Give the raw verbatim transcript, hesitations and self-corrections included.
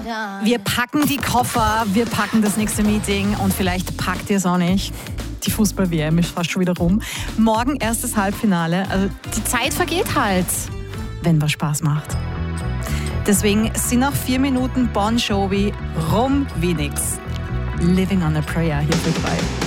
Wir packen die Koffer, wir packen das nächste Meeting und vielleicht packt ihr es auch nicht. Die Fußball-W M ist fast schon wieder rum. Morgen erstes Halbfinale. Also die Zeit vergeht halt, wenn was Spaß macht. Deswegen sind noch vier Minuten Bon Jovi rum wie nix. Living on a Prayer hier für drei.